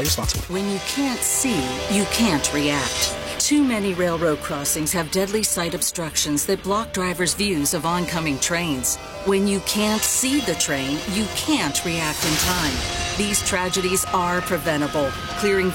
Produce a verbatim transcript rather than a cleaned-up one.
responsibly. When you can't see, you can't react. Too many railroad crossings have deadly sight obstructions that block drivers' views of oncoming trains. When you can't see the train, you can't react in time. These tragedies are preventable. Clearing